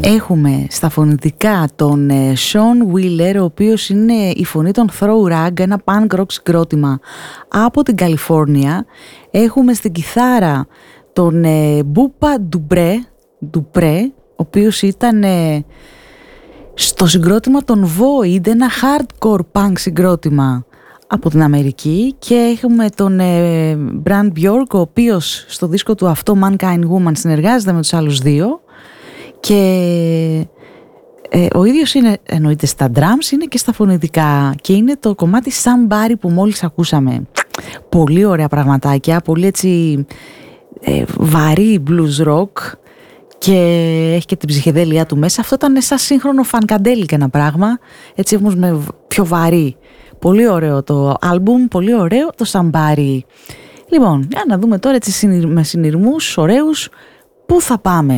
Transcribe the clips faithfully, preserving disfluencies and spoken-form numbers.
Έχουμε στα φωνητικά τον Sean Wheeler, ο οποίος είναι η φωνή των Throw Rag, ένα punk rock συγκρότημα από την Καλιφόρνια. Έχουμε στην κιθάρα τον Boopa Dupre, Dupre, ο οποίος ήταν στο συγκρότημα των Void, ένα hardcore punk συγκρότημα από την Αμερική. Και έχουμε τον Brand Bjork, ο οποίος στο δίσκο του αυτό Mankind Woman συνεργάζεται με τους άλλους δύο. Και ε, ο ίδιος είναι, εννοείται στα drums, είναι και στα φωνητικά, και είναι το κομμάτι Somebody που μόλις ακούσαμε. Πολύ ωραία πραγματάκια, πολύ έτσι ε, βαρύ blues rock, και έχει και την ψυχεδέλειά του μέσα. Αυτό ήταν σαν σύγχρονο φανκαντέλικ ένα πράγμα, έτσι όμως με πιο βαρύ. Πολύ ωραίο το άλμπουμ, πολύ ωραίο το Somebody. Λοιπόν, για να δούμε τώρα έτσι με συνειρμούς ωραίους πού θα πάμε.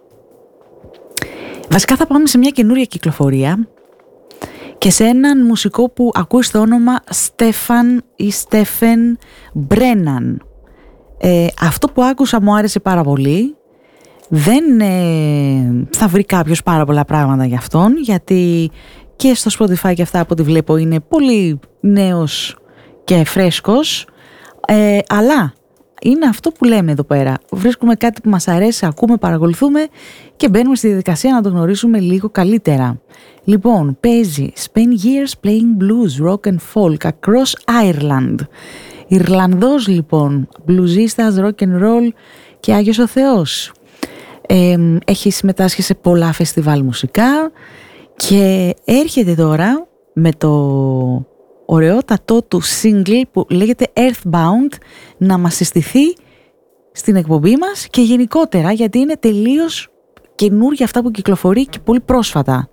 Βασικά θα πάμε σε μια καινούρια κυκλοφορία και σε έναν μουσικό που ακούει στο όνομα Στέφαν ή Στέφεν Μπρέναν. Ε, αυτό που άκουσα μου άρεσε πάρα πολύ. Δεν ε, θα βρει κάποιος πάρα πολλά πράγματα για αυτόν, γιατί και στο Spotify και αυτά από ό,τι βλέπω είναι πολύ νέος και φρέσκος, ε, αλλά είναι αυτό που λέμε εδώ πέρα. Βρίσκουμε κάτι που μας αρέσει, ακούμε, παρακολουθούμε και μπαίνουμε στη διαδικασία να το γνωρίσουμε λίγο καλύτερα. Λοιπόν, παίζει Spend years playing blues, rock and folk across Ireland. Ιρλανδός λοιπόν, μπλουζίστας, rock and roll και Άγιος ο Θεός. Ε, έχει συμμετάσχει σε πολλά φεστιβάλ μουσικά και έρχεται τώρα με το ωραιότατό του single που λέγεται Earthbound να μας συστηθεί στην εκπομπή μας και γενικότερα, γιατί είναι τελείως καινούργια αυτά που κυκλοφορεί και πολύ πρόσφατα.